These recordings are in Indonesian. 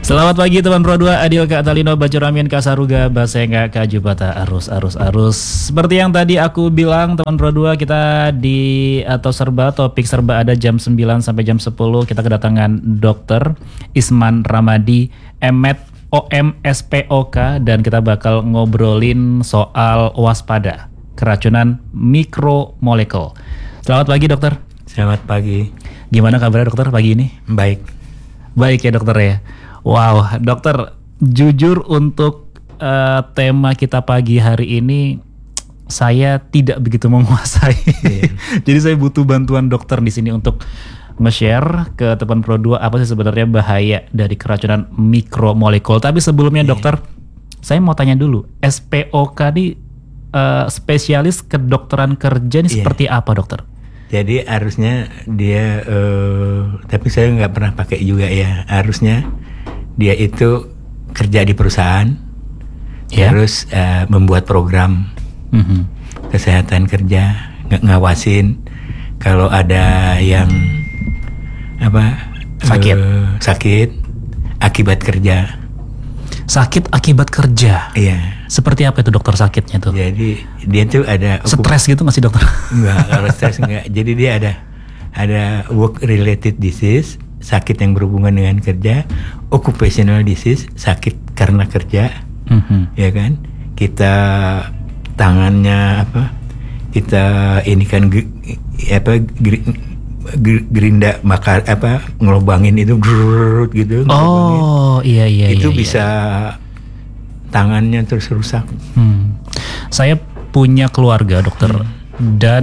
Selamat pagi teman Pro 2, Adil Kak Talino, Bacuramin Kak Saruga, Basenga Kak Jubata, arus. Seperti yang tadi aku bilang teman Pro 2, kita di topik serba ada jam 9 sampai jam 10. Kita kedatangan Dr. Isman Ramadi, MMed OMSPOK, dan kita bakal ngobrolin soal waspada keracunan mikromolekul. Selamat pagi dokter. Selamat pagi. Gimana kabarnya dokter pagi ini? Baik ya dokter ya. Wow, dokter, jujur untuk tema kita pagi hari ini saya tidak begitu menguasai. Jadi saya butuh bantuan dokter di sini untuk nge-share ke teman Pro 2 apa sih sebenarnya bahaya dari keracunan mikromolekul. Tapi sebelumnya dokter, saya mau tanya dulu, SPOK ini spesialis kedokteran kerja ini seperti apa dokter? Jadi harusnya dia, tapi saya nggak pernah pakai juga ya. Harusnya dia itu kerja di perusahaan, terus membuat program kesehatan kerja, ngawasin kalau ada yang sakit akibat kerja. Sakit akibat kerja. Iya. Seperti apa itu dokter sakitnya tuh? Jadi dia tuh ada stres gitu nggak sih dokter? Enggak, kalau stres enggak. Jadi dia ada work related disease, sakit yang berhubungan dengan kerja, occupational disease, sakit karena kerja, ya kan? Kita tangannya kita ini kan gerinda makar ngelobangin itu gitu. Oh iya. Itu bisa tangannya terus rusak. Saya punya keluarga dokter dan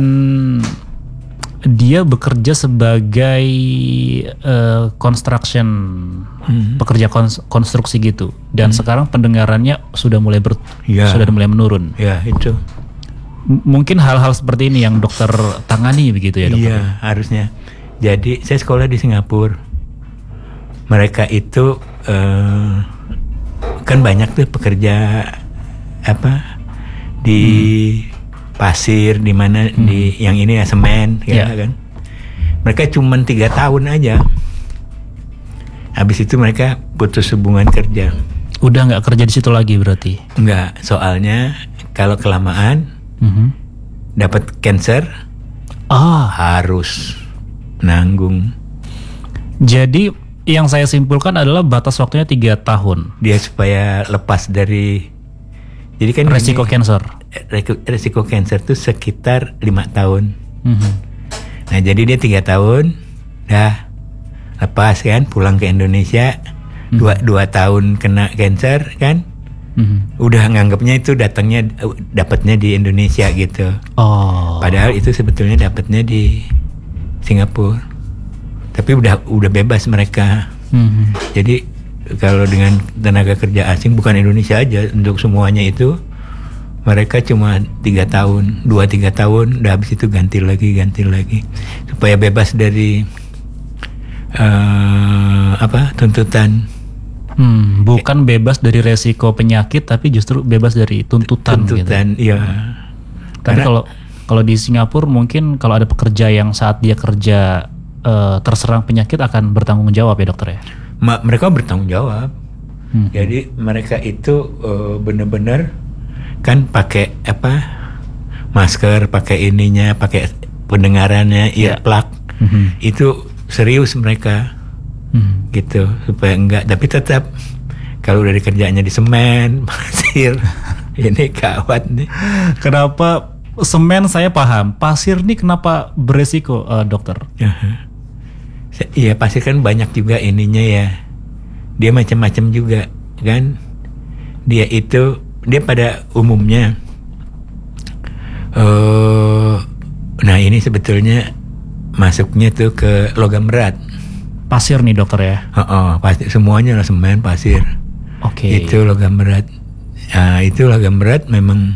dia bekerja sebagai construction, pekerja konstruksi gitu. Dan sekarang pendengarannya sudah mulai menurun. Ya itu. Mungkin hal-hal seperti ini yang dokter tangani begitu ya dokter? Iya harusnya. Jadi saya sekolah di Singapura. Mereka itu kan banyak tuh pekerja di pasir, di mana di yang ini ya semen kan. Mereka cuma 3 tahun aja. Habis itu mereka putus hubungan kerja. Udah nggak kerja di situ lagi berarti? Nggak, soalnya kalau kelamaan dapat cancer, harus nanggung. Jadi yang saya simpulkan adalah batas waktunya 3 tahun. Dia supaya lepas dari, jadi kan resiko cancer. Resiko cancer itu sekitar 5 tahun. Nah jadi dia 3 tahun, dah lepas kan, pulang ke Indonesia. 2 tahun kena cancer kan. Udah nganggapnya itu dapatnya di Indonesia gitu. Padahal itu sebetulnya dapatnya di Singapura. Tapi udah bebas mereka. Jadi kalau dengan tenaga kerja asing, bukan Indonesia aja, untuk semuanya itu mereka cuma 3 tahun, 2-3 tahun, udah habis itu ganti lagi supaya bebas dari tuntutan. Bukan bebas dari resiko penyakit, tapi justru bebas dari tuntutan gitu. Iya. Tapi kalau di Singapura mungkin kalau ada pekerja yang saat dia kerja terserang penyakit akan bertanggung jawab ya dokter ya? Mereka bertanggung jawab. Jadi mereka itu benar-benar kan pakai masker, pakai ininya, pakai pendengarannya, earplug. Itu serius mereka. Gitu supaya enggak, tapi tetap kalau udah kerjaannya di semen, pasir, ini gawat nih. Kenapa semen saya paham, pasir nih kenapa beresiko dokter? Iya pasir kan banyak juga ininya ya, dia macam-macam juga kan. Dia pada umumnya nah ini sebetulnya masuknya tuh ke logam berat. Pasir nih dokter ya? Pasti semuanya lah, semen, pasir. Itu logam berat. Nah, itu logam berat memang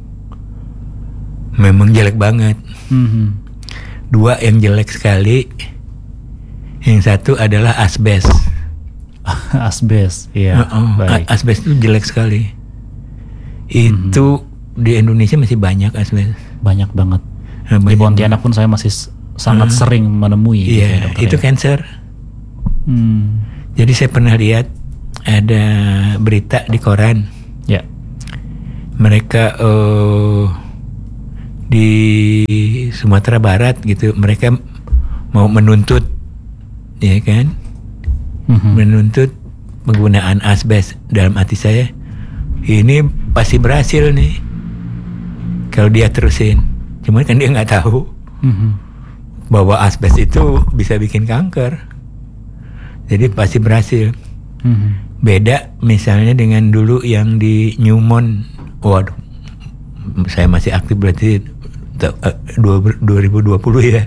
jelek banget. 2 yang jelek sekali. Yang satu adalah asbes. Asbes, iya. Asbes itu jelek sekali. Itu di Indonesia masih banyak asbes. Banyak banget. Di Pontianak pun saya masih sangat sering menemui. Iya, itu cancer. Jadi saya pernah lihat ada berita di koran. Ya. Mereka di Sumatera Barat gitu, mereka mau menuntut, ya kan, menuntut penggunaan asbes. Dalam hati saya, ini pasti berhasil nih kalau dia terusin. Cuman kan dia nggak tahu bahwa asbes itu bisa bikin kanker. Jadi pasti berhasil. Beda misalnya dengan dulu yang di Newmont. Waduh, saya masih aktif berarti 2020 ya.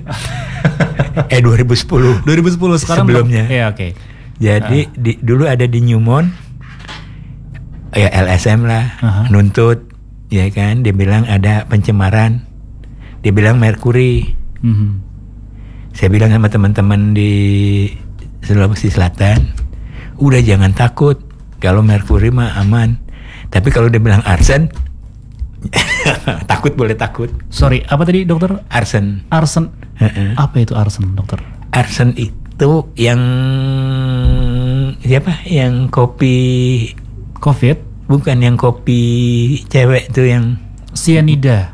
2010 sekarang sebelumnya. Ya, oke. Jadi dulu ada di Newmont, ya LSM lah, nuntut, ya kan, dia bilang ada pencemaran, dia bilang merkuri. Saya bilang sama teman-teman di Sulawesi Selatan, udah jangan takut, kalau merkuri mah aman, tapi kalau dia bilang arsen, takut, boleh takut. Sorry, apa tadi dokter? Arsen. Arsen. Apa itu arsen, dokter? Arsen itu yang siapa? Yang kopi COVID? Bukan, yang kopi cewek itu yang Cyanida.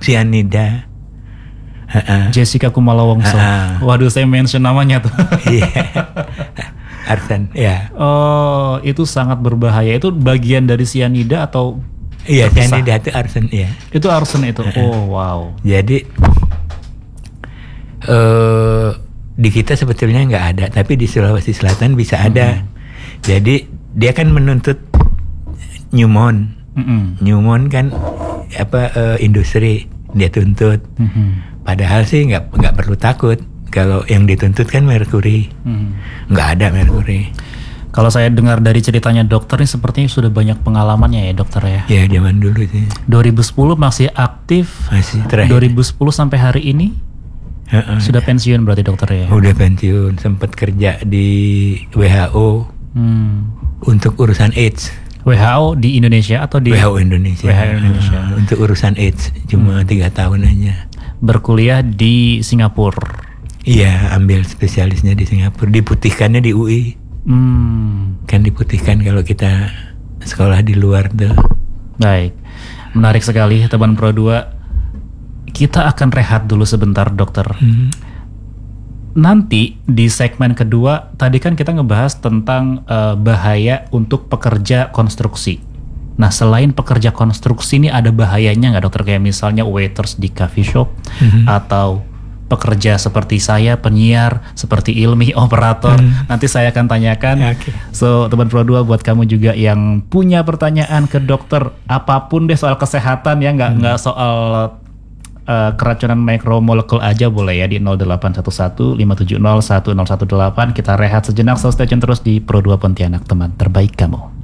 Jessica Kumala Wongso. Waduh, saya mention namanya tuh. Iya. Arsen, ya. Oh, itu sangat berbahaya. Itu bagian dari cyanida atau? Iya, cyanida itu arsen, ya. Itu arsen itu. Oh, wow. Jadi di kita sebetulnya nggak ada, tapi di Sulawesi Selatan bisa ada. Jadi dia kan menuntut Newmont. Newmont kan industri, dia tuntut. Padahal sih nggak perlu takut. Kalau yang dituntut kan merkuri, nggak ada merkuri. Kalau saya dengar dari ceritanya dokter ini sepertinya sudah banyak pengalamannya ya dokter ya. Ya zaman dulu sih. 2010 masih aktif. Masih terakhir. 2010 sampai hari ini sudah pensiun berarti dokter ya. Udah pensiun, sempat kerja di WHO untuk urusan AIDS. WHO di Indonesia atau di WHO Indonesia? WHO Indonesia. Untuk urusan AIDS cuma 3 tahun aja. Berkuliah di Singapura. Iya, ambil spesialisnya di Singapura. Diputihkannya di UI. Kan diputihkan kalau kita sekolah di luar tuh. Baik, menarik sekali teman Pro 2. Kita akan rehat dulu sebentar dokter. Nanti di segmen kedua, tadi kan kita ngebahas tentang bahaya untuk pekerja konstruksi. Nah, selain pekerja konstruksi ini ada bahayanya nggak dokter? Kayak misalnya waiters di coffee shop atau pekerja seperti saya, penyiar, seperti Ilmi, operator. Nanti saya akan tanyakan. Okay. So, teman Pro 2, buat kamu juga yang punya pertanyaan ke dokter, apapun deh soal kesehatan ya, nggak soal keracunan mikromolekul aja boleh ya, di 0811 570 1018. Kita rehat sejenak, so stay tune terus di Pro 2 Pontianak, teman terbaik kamu.